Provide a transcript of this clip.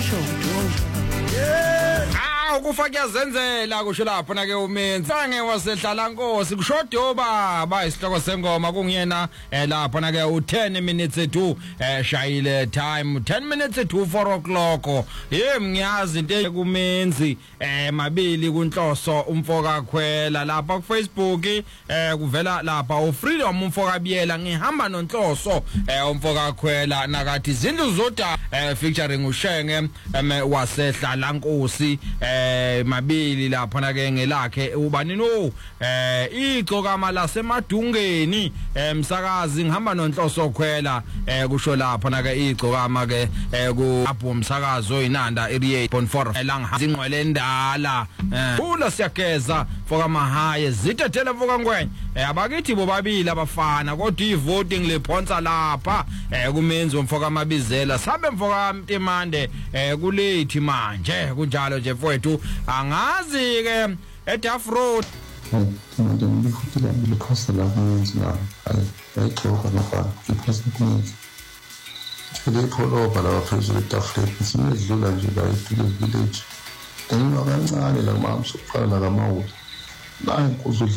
Ukufa kuyazenzela kusho lapho na ke umenzi sange wasehlala Nkosi kushodoba bayisihloko sengoma kungiyena lapho na ke u10 minutes to shayile time 10 minutes to 4 o'clock ngiyazi into kumenzi mabili kunhloso umfoka khwela lapha ku Facebook kuvela lapha uFreedom umfoka biyela ngihamba nonhloso umfoka khwela nakathi izindlu zoda featuring uShenge wasehlala Nkosi mabili lapha na ke ngelakhe ubani no igcokama lasemadungeni umsakazi ngihamba nonhloso khwela kusho lapha na ke igcokama ke ku apho umsakazo oyinanda 88.4 elanga ingqwele endala ula siyageza foka mahaye zitethele foka ngwenye abakithi bobabili abafana kodwa ivoting lephonsa lapha kumenzi umfoka amabizela sabe mfoka Mtimande kulethi manje kunjalo nje mfowethu angazi ke eDuff Road umuntu ngifutile ngiphosta la kumenzi la ayixoxa nafa ngiphosta kumenzi le pholoba la phezulu etafuleni simedlula nje la village engino kancane la mamso kuqala la mawuthi la inkuzo